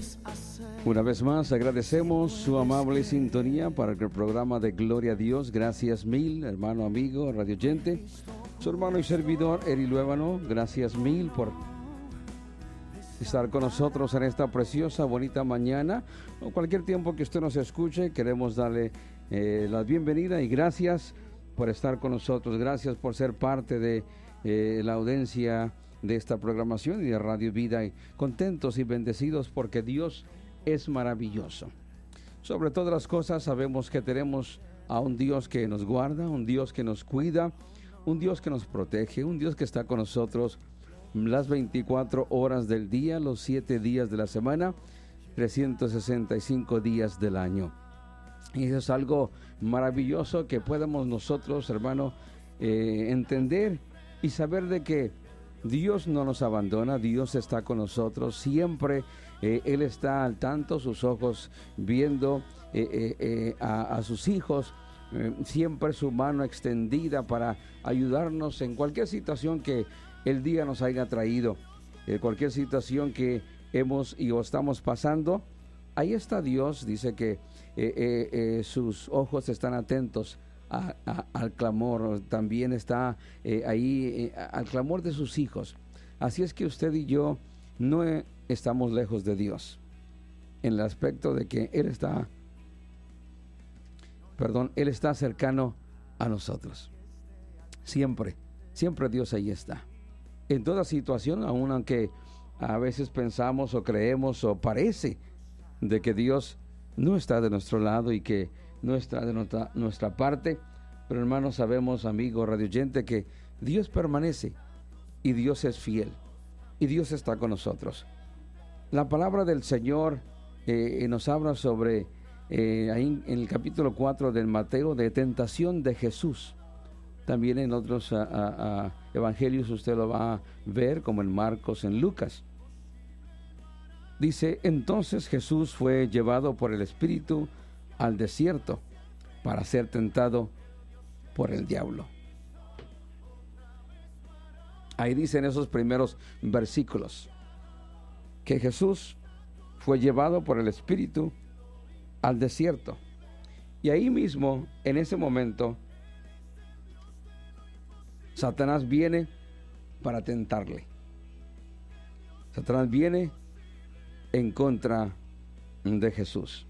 Una vez más agradecemos su amable sintonía para el programa de Gloria a Dios. Gracias mil, hermano, amigo, radio oyente. Su hermano y servidor, Eri Luébano. Gracias mil por estar con nosotros en esta preciosa, bonita mañana. O cualquier tiempo que usted nos escuche, queremos darle la bienvenida y gracias por estar con nosotros. Gracias por ser parte de la audiencia de esta programación y de Radio Vida. Y contentos y bendecidos porque Dios es maravilloso. Sobre todas las cosas sabemos que tenemos a un Dios que nos guarda, un Dios que nos cuida, un Dios que nos protege, un Dios que está con nosotros las 24 horas del día, los 7 días de la semana, 365 días del año. Y eso es algo maravilloso que podemos nosotros, hermano, entender y saber de que Dios no nos abandona, Dios está con nosotros siempre. Él está al tanto, sus ojos viendo a sus hijos, siempre su mano extendida para ayudarnos en cualquier situación que el día nos haya traído, cualquier situación que hemos y o estamos pasando. Ahí está Dios, dice que sus ojos están atentos al clamor, también está ahí al clamor de sus hijos. Así es que usted y yo no estamos lejos de Dios, en el aspecto de que Él está cercano a nosotros. Siempre Dios ahí está. En toda situación, aun aunque a veces pensamos o creemos o parece de que Dios no está de nuestro lado y que no está de nuestra parte, pero hermanos, sabemos, amigo radioyente, que Dios permanece y Dios es fiel y Dios está con nosotros. La palabra del Señor nos habla sobre, ahí en el capítulo 4 del Mateo, de tentación de Jesús. También en otros evangelios usted lo va a ver, como en Marcos, en Lucas. Dice, entonces Jesús fue llevado por el Espíritu al desierto para ser tentado por el diablo. Ahí dice en esos primeros versículos que Jesús fue llevado por el Espíritu al desierto. Y ahí mismo, en ese momento, Satanás viene para tentarle. Satanás viene en contra de Jesús.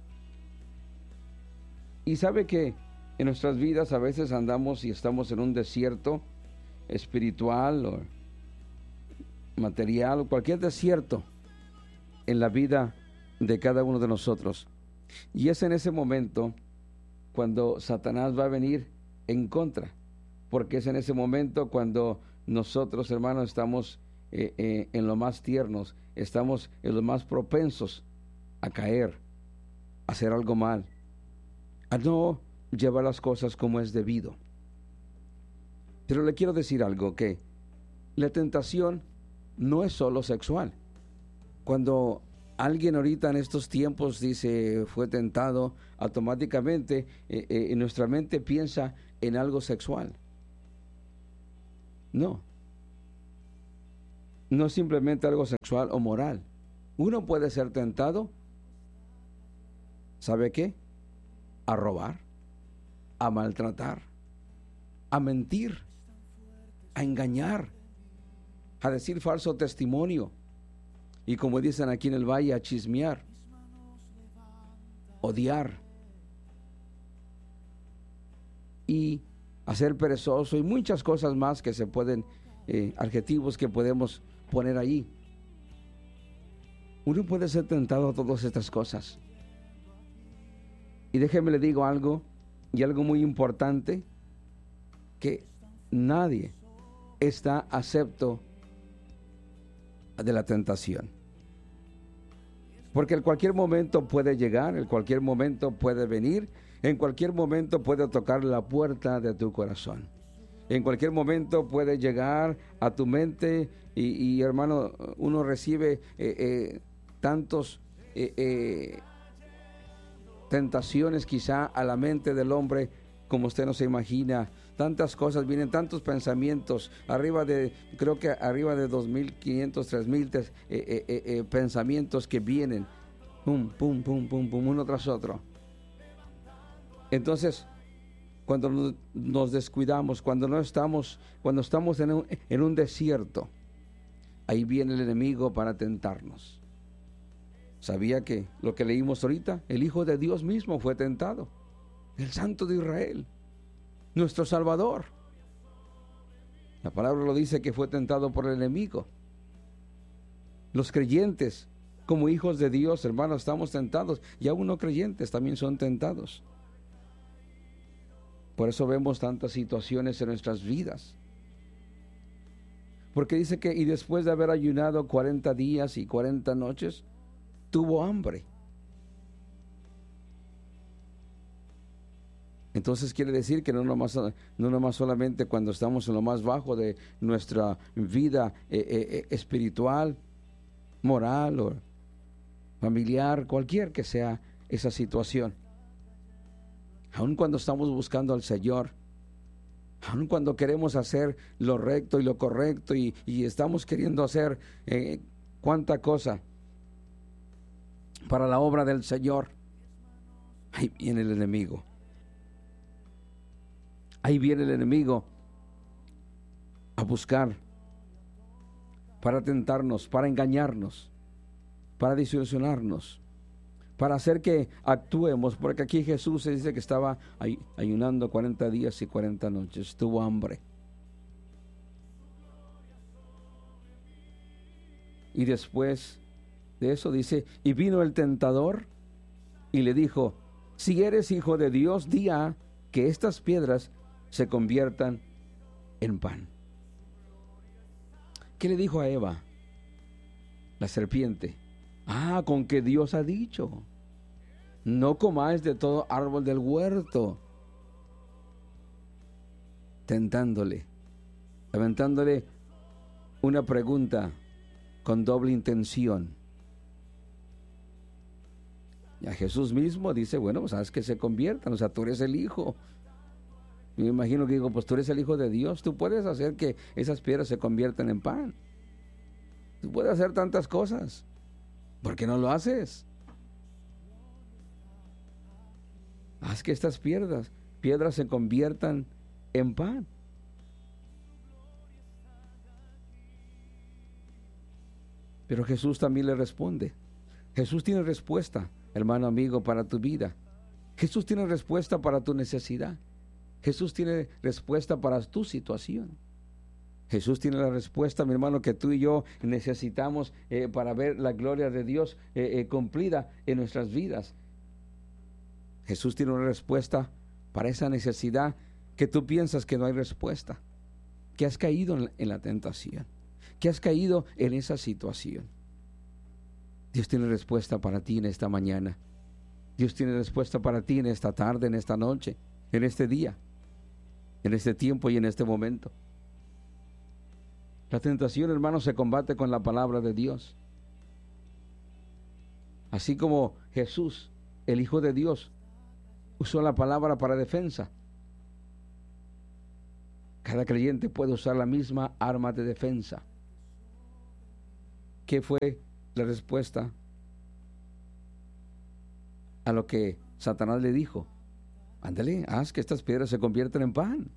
Y sabe que en nuestras vidas a veces andamos y estamos en un desierto espiritual o material o cualquier desierto en la vida de cada uno de nosotros. Y es en ese momento cuando Satanás va a venir en contra, porque es en ese momento cuando nosotros, hermanos, estamos en lo más tiernos, estamos en los más propensos a caer, a hacer algo mal, a no llevar las cosas como es debido. Pero le quiero decir algo, que la tentación no es solo sexual. Cuando alguien ahorita en estos tiempos dice fue tentado, automáticamente nuestra mente piensa en algo sexual. No es simplemente algo sexual o moral. Uno puede ser tentado, ¿sabe qué? A robar, a maltratar, a mentir, a engañar, a decir falso testimonio, y como dicen aquí en el valle, a chismear, odiar y a ser perezoso, y muchas cosas más que se pueden, adjetivos que podemos poner allí. Uno puede ser tentado a todas estas cosas. Y déjeme le digo algo, y algo muy importante, que nadie está exento de la tentación. Porque en cualquier momento puede llegar, en cualquier momento puede venir, en cualquier momento puede tocar la puerta de tu corazón. En cualquier momento puede llegar a tu mente y hermano, uno recibe tantos tentaciones quizá a la mente del hombre como usted no se imagina, tantas cosas, vienen tantos pensamientos, creo que arriba de 2.500, 3.000 pensamientos que vienen, pum, pum, pum, pum, pum, uno tras otro. Entonces, cuando nos descuidamos, cuando estamos en un desierto, ahí viene el enemigo para tentarnos. ¿Sabía que lo que leímos ahorita, el Hijo de Dios mismo fue tentado? El Santo de Israel, nuestro Salvador. La palabra lo dice, que fue tentado por el enemigo. Los creyentes, como hijos de Dios, hermanos, estamos tentados, y aún no creyentes también son tentados. Por eso vemos tantas situaciones en nuestras vidas. Porque dice que, y después de haber ayunado 40 días y 40 noches, tuvo hambre. Entonces quiere decir que no nomás solamente cuando estamos en lo más bajo de nuestra vida espiritual, moral o familiar, cualquier que sea esa situación. Aun cuando estamos buscando al Señor, aun cuando queremos hacer lo recto y lo correcto y estamos queriendo hacer cuánta cosa para la obra del Señor, ahí viene el enemigo. Ahí viene el enemigo a buscar, para tentarnos, para engañarnos, para desilusionarnos, para hacer que actuemos, porque aquí Jesús se dice que estaba ayunando 40 días y 40 noches, tuvo hambre. Y después de eso dice, y vino el tentador y le dijo, si eres hijo de Dios, di que estas piedras se conviertan en pan. ¿Qué le dijo a Eva? La serpiente. Con que Dios ha dicho, no comáis de todo árbol del huerto. Tentándole, aventándole una pregunta con doble intención. Y a Jesús mismo dice, bueno, pues haz que se conviertan, o sea, tú eres el Hijo. Yo me imagino que digo, pues tú eres el Hijo de Dios, tú puedes hacer que esas piedras se conviertan en pan. Tú puedes hacer tantas cosas. ¿Por qué no lo haces? Haz que estas piedras se conviertan en pan. Pero Jesús también le responde. Jesús tiene respuesta, hermano amigo, para tu vida. Jesús tiene respuesta para tu necesidad. Jesús tiene respuesta para tu situación. Jesús tiene la respuesta, mi hermano, que tú y yo necesitamos para ver la gloria de Dios cumplida en nuestras vidas. Jesús tiene una respuesta para esa necesidad que tú piensas que no hay respuesta, que has caído en la tentación, que has caído en esa situación. Dios tiene respuesta para ti en esta mañana. Dios tiene respuesta para ti en esta tarde, en esta noche, en este día, en este tiempo y en este momento. La tentación, hermano, se combate con la palabra de Dios. Así como Jesús, el Hijo de Dios, usó la palabra para defensa, cada creyente puede usar la misma arma de defensa. ¿Qué fue la respuesta a lo que Satanás le dijo? Ándale, haz que estas piedras se conviertan en pan.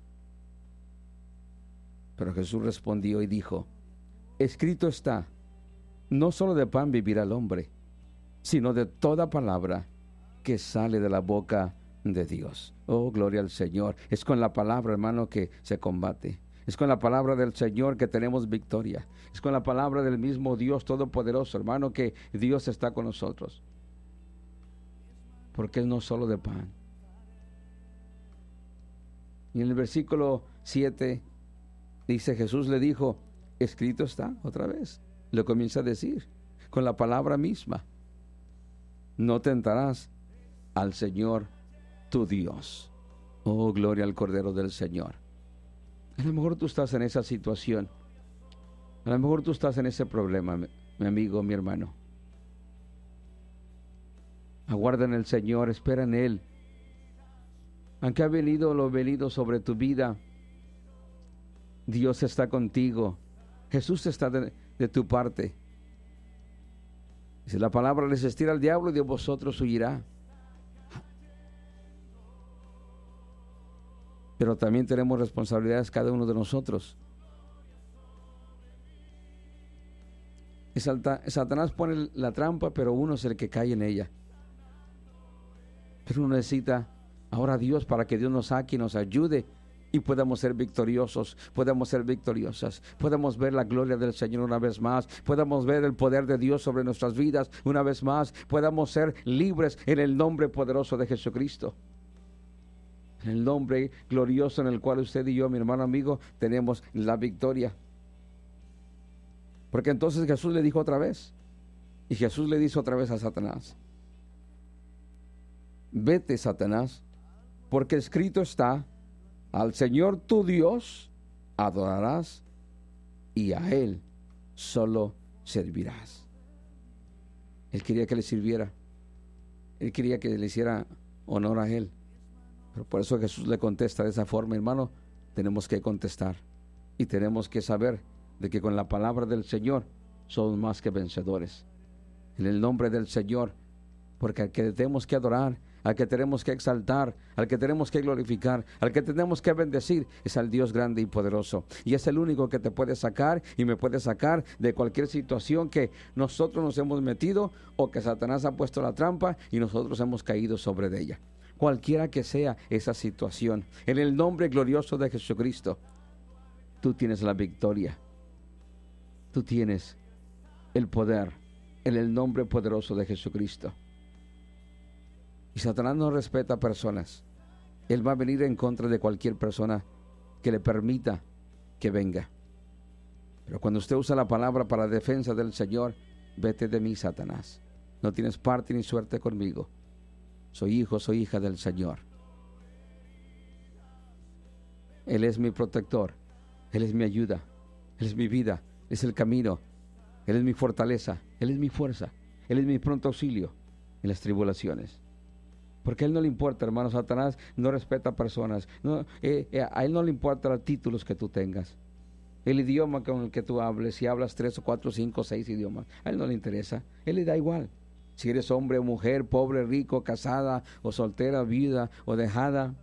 Pero Jesús respondió y dijo, escrito está, no solo de pan vivirá el hombre, sino de toda palabra que sale de la boca de Dios. Oh, gloria al Señor. Es con la palabra, hermano, que se combate. Es con la palabra del Señor que tenemos victoria. Es con la palabra del mismo Dios Todopoderoso, hermano, que Dios está con nosotros. Porque es no solo de pan. Y en el versículo 7 dice, Jesús le dijo, escrito está, otra vez. Lo comienza a decir, con la palabra misma. No tentarás al Señor tu Dios. Oh, gloria al Cordero del Señor. A lo mejor tú estás en esa situación. A lo mejor tú estás en ese problema, mi amigo, mi hermano. Aguarda en el Señor, espera en Él. Aunque ha venido lo venido sobre tu vida, Dios está contigo. Jesús está de tu parte. Dice la palabra: resistir al diablo y de vosotros huirá. Pero también tenemos responsabilidades cada uno de nosotros. Satanás pone la trampa, pero uno es el que cae en ella. Pero uno necesita ahora a Dios para que Dios nos saque y nos ayude y podamos ser victoriosos, podamos ser victoriosas, podamos ver la gloria del Señor una vez más, podamos ver el poder de Dios sobre nuestras vidas una vez más, podamos ser libres en el nombre poderoso de Jesucristo. En el nombre glorioso en el cual usted y yo, mi hermano amigo, tenemos la victoria. Porque entonces Jesús le dijo otra vez, y Jesús le dice otra vez a Satanás: vete, Satanás, porque escrito está: al Señor tu Dios adorarás y a Él solo servirás. Él quería que le sirviera. Él quería que le hiciera honor a Él. Pero por eso Jesús le contesta de esa forma. Hermano, tenemos que contestar y tenemos que saber de que con la palabra del Señor somos más que vencedores. En el nombre del Señor, porque al que tenemos que adorar, al que tenemos que exaltar, al que tenemos que glorificar, al que tenemos que bendecir, es al Dios grande y poderoso. Y es el único que te puede sacar y me puede sacar de cualquier situación que nosotros nos hemos metido o que Satanás ha puesto la trampa y nosotros hemos caído sobre de ella. Cualquiera que sea esa situación, en el nombre glorioso de Jesucristo, tú tienes la victoria. Tú tienes el poder en el nombre poderoso de Jesucristo. Y Satanás no respeta a personas. Él va a venir en contra de cualquier persona que le permita que venga. Pero cuando usted usa la palabra para defensa del Señor: vete de mí, Satanás. No tienes parte ni suerte conmigo. Soy hijo, soy hija del Señor. Él es mi protector. Él es mi ayuda. Él es mi vida. Él es el camino. Él es mi fortaleza. Él es mi fuerza. Él es mi pronto auxilio en las tribulaciones. Porque a Él no le importa, hermano. Satanás no respeta a personas. A Él no le importan los títulos que tú tengas. El idioma con el que tú hables. Si hablas 3 o 4, 5, 6 idiomas. A Él no le interesa. A Él le da igual. Si eres hombre o mujer, pobre, rico, casada o soltera, viuda o dejada,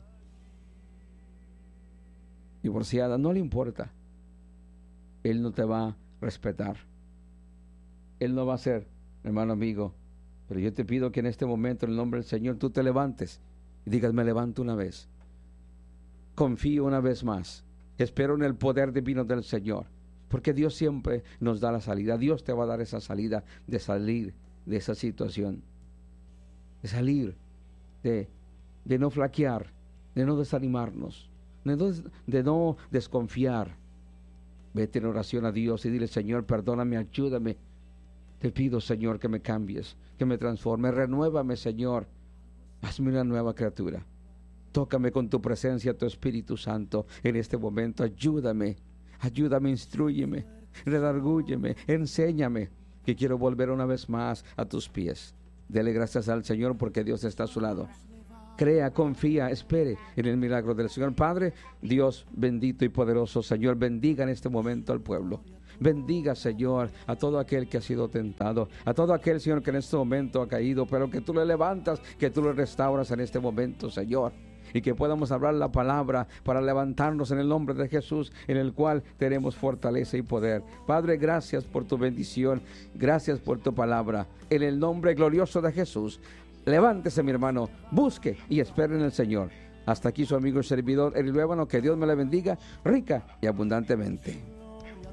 divorciada, no le importa. Él no te va a respetar. Él no va a ser, hermano amigo. Pero yo te pido que en este momento, en el nombre del Señor, tú te levantes y digas: me levanto una vez. Confío una vez más. Espero en el poder divino del Señor. Porque Dios siempre nos da la salida. Dios te va a dar esa salida de salir de esa situación. De salir, de no flaquear, de no desanimarnos, de no desconfiar. Vete en oración a Dios y dile: Señor, perdóname, ayúdame. Te pido, Señor, que me cambies, que me transforme, renuévame, Señor. Hazme una nueva criatura. Tócame con tu presencia, tu Espíritu Santo, en este momento. Ayúdame, instrúyeme, redargúyeme, enséñame, que quiero volver una vez más a tus pies. Dele gracias al Señor porque Dios está a su lado. Crea, confía, espere en el milagro del Señor. Padre, Dios bendito y poderoso, Señor, bendiga en este momento al pueblo. Bendiga, Señor, a todo aquel que ha sido tentado, a todo aquel, Señor, que en este momento ha caído, pero que tú le levantas, que tú le restauras en este momento, Señor. Y que podamos hablar la palabra para levantarnos en el nombre de Jesús, en el cual tenemos fortaleza y poder. Padre, gracias por tu bendición, gracias por tu palabra. En el nombre glorioso de Jesús, levántese, mi hermano, busque y espere en el Señor. Hasta aquí su amigo y servidor Eri Luébano. Que Dios me le bendiga rica y abundantemente.